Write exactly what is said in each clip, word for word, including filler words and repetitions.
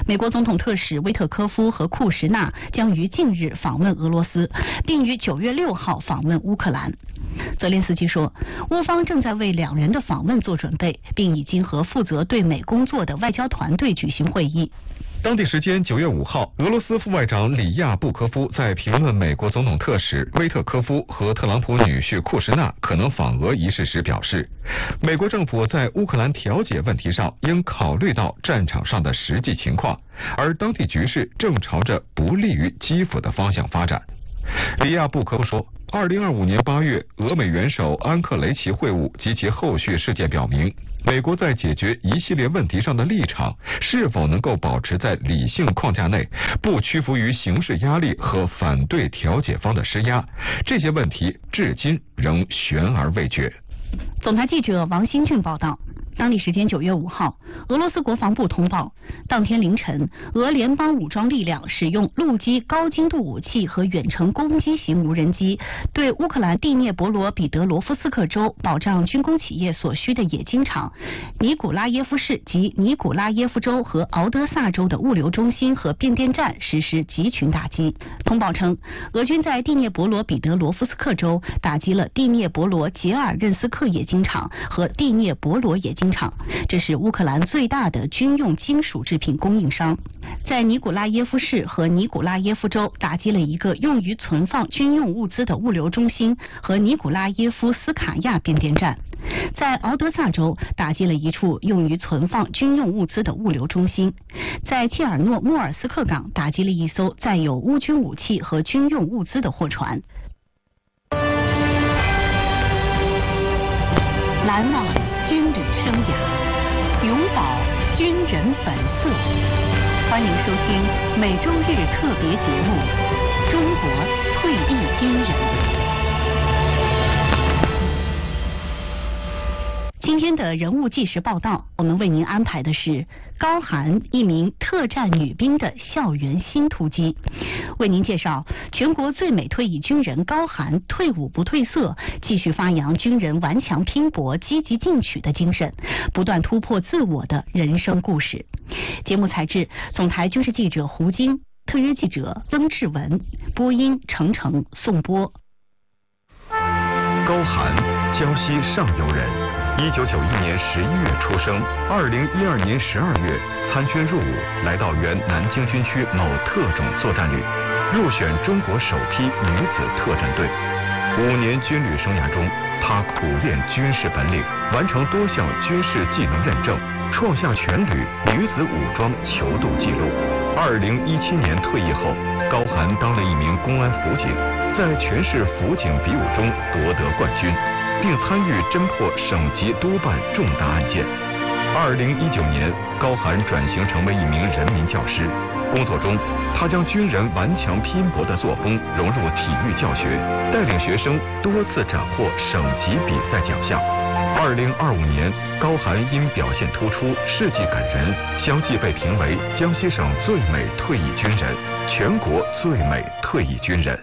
美国总统特使威特科夫和库什纳将于近日访问俄罗斯，并于九月六号访问乌克兰。泽连斯基说，乌方正在为两人的访问做准备，并已经和负责对美工作的外交团队举行会议。 当地时间九月五号，俄罗斯副外长里亚布科夫在评论美国总统特使威特科夫和特朗普女婿库什纳可能访俄一事时表示，美国政府在乌克兰调解问题上应考虑到战场上的实际情况，而当地局势正朝着不利于基辅的方向发展。里亚布科夫说，二零二五年八月，俄美元首安克雷奇会晤及其后续事件表明，美国在解决一系列问题上的立场是否能够保持在理性框架内，不屈服于形势压力和反对调解方的施压，这些问题至今仍悬而未决。 总台记者王新俊报道。当地时间九月五号，俄罗斯国防部通报，当天凌晨，俄联邦武装力量使用陆基高精度武器和远程攻击型无人机，对乌克兰蒂涅博罗彼得罗夫斯克州保障军工企业所需的冶金厂、尼古拉耶夫市及尼古拉耶夫州和敖德萨州的物流中心和变电站实施集群打击。通报称，俄军在蒂涅博罗彼得罗夫斯克州打击了蒂涅博罗杰尔任斯克冶金厂和蒂涅博罗冶金厂，这是乌克兰最大的军用金属制品供应商。在尼古拉耶夫市和尼古拉耶夫州打击了一个用于存放军用物资的物流中心和尼古拉耶夫斯卡亚变电站。在敖德萨州打击了一处用于存放军用物资的物流中心。在切尔诺莫尔斯克港打击了一艘载有乌军武器和军用物资的货船。难忘军旅生涯，永葆军人本色。欢迎收听每周日特别节目《中国退役军人》。今天的人物纪实报道，我们为您安排的是高涵，一名特战女兵的校园新突击。为您介绍全国最美退役军人高涵退伍不褪色，继续发扬军人顽强拼搏、积极进取的精神，不断突破自我的人生故事。节目采制总台军事记者胡晶，特约记者曾志文，播音程程颂播。 高涵，胶西上游人。一九九一年十一月出生，二零一二年十二月参军入伍，来到原南京军区某特种作战旅，入选中国首批女子特战队。五年军旅生涯中，她苦练军事本领，完成多项军事技能认证，创下全旅女子武装求渡纪录。二零一七年退役后，高涵当了一名公安辅警，在全市辅警比武中夺得冠军，并参与侦破省级督办重大案件。二零一九年，高涵转型成为一名人民教师，工作中，他将军人顽强拼搏的作风融入体育教学，带领学生多次斩获省级比赛奖项。二零二五年，高涵因表现突出、事迹感人，相继被评为江西省最美退役军人、全国最美退役军人。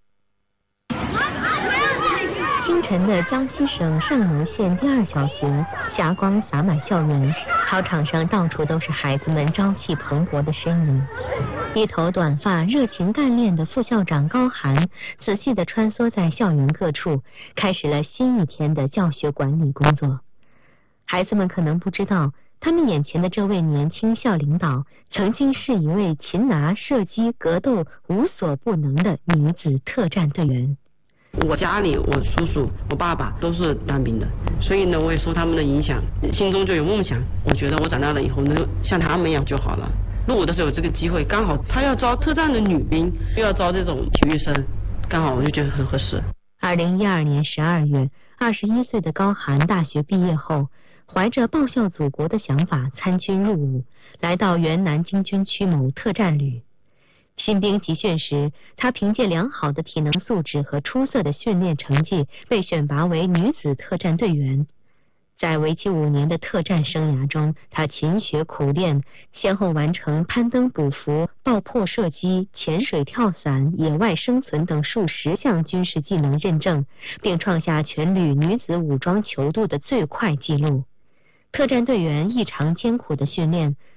清晨的江西省上游县第二小学，霞光洒满校园，操场上到处都是孩子们朝气蓬勃的身影。一头短发、热情干练的副校长高涵，仔细地穿梭在校园各处，开始了新一天的教学管理工作。孩子们可能不知道，他们眼前的这位年轻校领导，曾经是一位擒拿、射击、格斗无所不能的女子特战队员。 我家里，我叔叔、我爸爸都是当兵的，所以呢，我也受他们的影响，心中就有梦想。我觉得我长大了以后能像他们一样就好了。入伍的时候有这个机会，刚好他要招特战的女兵，又要招这种体育生，刚好我就觉得很合适。 二零一二年十二月，二十一岁的高涵大学毕业后，怀着报效祖国的想法参军入伍，来到原南京军区某特战旅。新兵集训时，他凭借良好的体能素质和出色的训练成绩，被选拔为女子特战队员。在为期五年的特战生涯中，他勤学苦练，先后完成攀登捕俘、爆破射击、潜水跳伞、野外生存等数十项军事技能认证，并创下全旅女子武装求渡的最快纪录。特战队员异常艰苦的训练，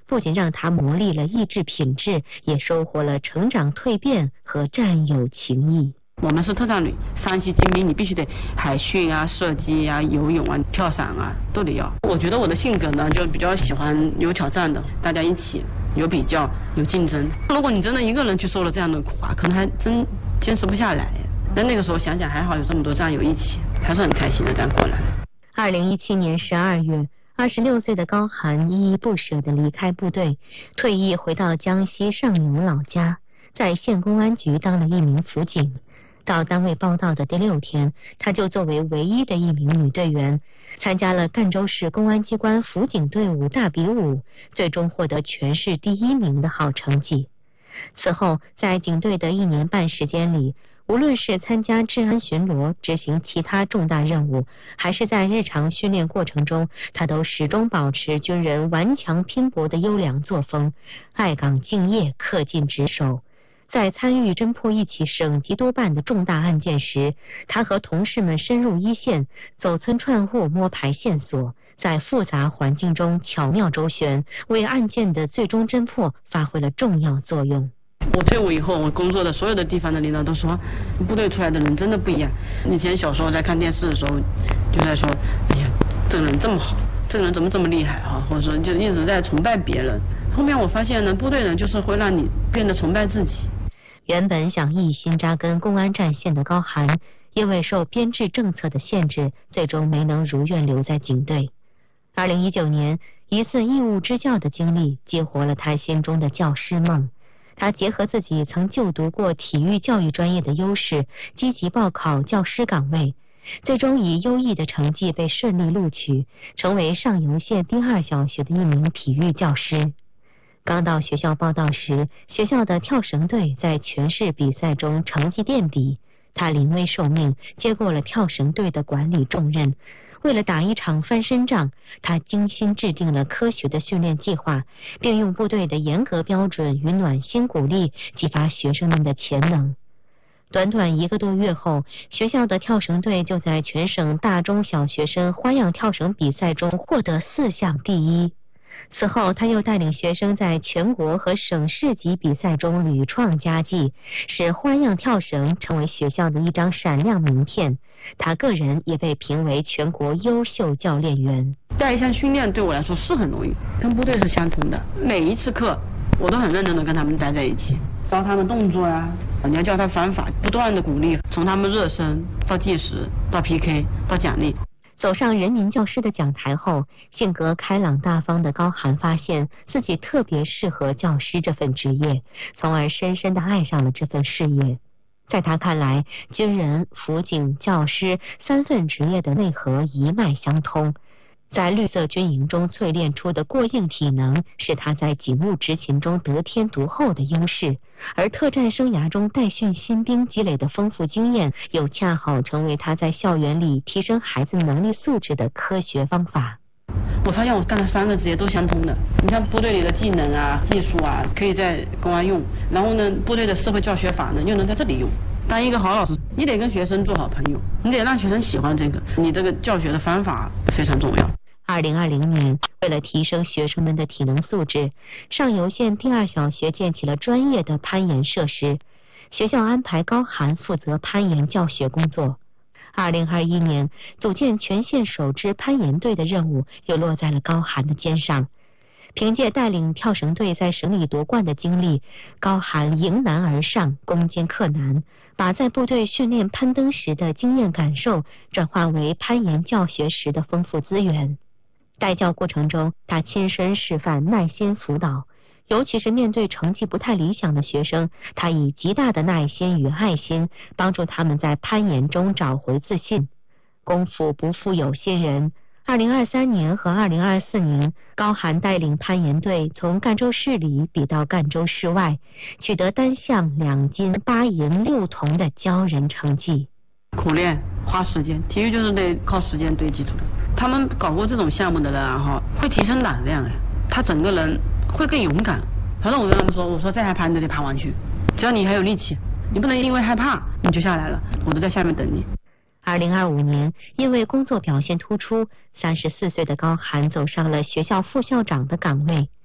不仅让他磨砺了意志品质，也收获了成长蜕变和战友情谊。 我们是特战旅，三栖精兵，你必须得海训啊、射击啊、游泳啊、跳伞啊都得要。我觉得我的性格呢，就比较喜欢有挑战的，大家一起有比较、有竞争。如果你真的一个人去受了这样的苦啊，可能还真坚持不下来。但那个时候想想，还好有这么多战友一起，还是很开心的这样过来。 二零一七年十二月，二十六岁的高寒依依不舍地离开部队，退役回到江西上游老家，在县公安局当了一名辅警。到单位报到的第六天，她就作为唯一的一名女队员，参加了赣州市公安机关辅警队伍大比武，最终获得全市第一名的好成绩。此后，在警队的一年半时间里，无论是参加治安巡逻、执行其他重大任务，还是在日常训练过程中，她都始终保持军人顽强拼搏的优良作风，爱岗敬业、恪尽职守。在参与侦破一起省级督办的重大案件时，他和同事们深入一线，走村串户摸排线索，在复杂环境中巧妙周旋，为案件的最终侦破发挥了重要作用。 我退伍以后，我工作的所有的地方的领导都说，部队出来的人真的不一样。以前小时候在看电视的时候，就在说，哎呀，这个人这么好，这个人怎么这么厉害啊？或者说就一直在崇拜别人。后面我发现呢，部队人就是会让你变得崇拜自己。 原本想一心扎根公安战线的高寒，因为受编制政策的限制，最终没能如愿留在警队。二零一九年，一次义务支教的经历激活了他心中的教师梦。他结合自己曾就读过体育教育专业的优势，积极报考教师岗位，最终以优异的成绩被顺利录取，成为上游县第二小学的一名体育教师。刚到学校报到时，学校的跳绳队在全市比赛中成绩垫底，他临危受命，接过了跳绳队的管理重任。为了打一场翻身仗，他精心制定了科学的训练计划，并用部队的严格标准与暖心鼓励，激发学生们的潜能。短短一个多月后，学校的跳绳队就在全省大中小学生花样跳绳比赛中获得四项第一。此后，他又带领学生在全国和省市级比赛中屡创佳绩，使花样跳绳成为学校的一张闪亮名片。他个人也被评为全国优秀教练员。 带一项训练对我来说是很容易，跟部队是相同的。每一次课，我都很认真的跟他们待在一起，教他们动作啊，你要教他方法，不断的鼓励，从他们热身到计时，到 P K， 到奖励。 走上人民教师的讲台后，性格开朗大方的高寒发现自己特别适合教师这份职业，从而深深地爱上了这份事业。在他看来，军人、辅警、教师三份职业的内核一脉相通。在绿色军营中淬炼出的过硬体能，是他在警务执勤中得天独厚的优势，而特战生涯中带训新兵积累的丰富经验，又恰好成为他在校园里提升孩子能力素质的科学方法。 我发现我干了三个职业都相通的，你像部队里的技能啊、技术啊，可以在公安用，然后呢，部队的社会教学法呢，又能在这里用。当一个好老师，你得跟学生做好朋友，你得让学生喜欢这个，你这个教学的方法非常重要。 二零二零年，为了提升学生们的体能素质，上游县第二小学建起了专业的攀岩设施，学校安排高寒负责攀岩教学工作。二零二一年，组建全县首支攀岩队的任务又落在了高寒的肩上。凭借带领跳绳队在省里夺冠的经历，高寒迎难而上，攻坚克难，把在部队训练攀登时的经验感受转化为攀岩教学时的丰富资源。带教过程中，他亲身示范耐心辅导，尤其是面对成绩不太理想的学生，他以极大的耐心与爱心帮助他们在攀岩中找回自信。功夫不负有心人，二零二三年和二零二四年，高寒带领攀岩队从赣州市里比到赣州市外，取得单项两金八银六铜的骄人成绩。 苦练花时间，体育就是得靠时间堆积出的。他们搞过这种项目的人啊，哈，会提升胆量哎，他整个人会更勇敢。反正我跟他们说，我说再害怕你都得爬上去，只要你还有力气，你不能因为害怕你就下来了，我都在下面等你。 二零二五年，因为工作表现突出，三十四岁的高寒走上了学校副校长的岗位。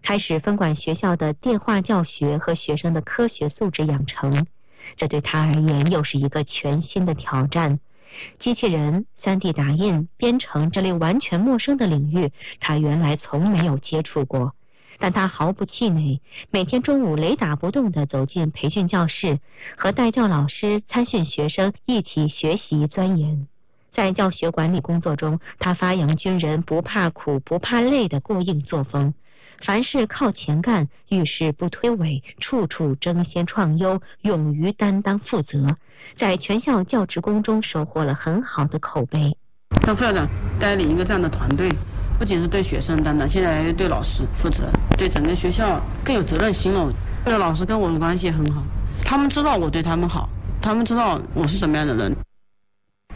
开始分管学校的电话教学和学生的科学素质养成。这对他而言又是一个全新的挑战。机器人、三 D 打印、编程这类完全陌生的领域，他原来从没有接触过。但他毫不气馁，每天中午雷打不动地走进培训教室，和带教老师、参训学生一起学习钻研。在教学管理工作中，他发扬军人不怕苦不怕累的过硬作风，凡事靠前干，遇事不推诿，处处争先创优，勇于担当负责，在全校教职工中收获了很好的口碑。 当副校长带领一个这样的团队，不仅是对学生担当，现在对老师负责，对整个学校更有责任心了。这个老师跟我的关系很好，他们知道我对他们好，他们知道我是什么样的人。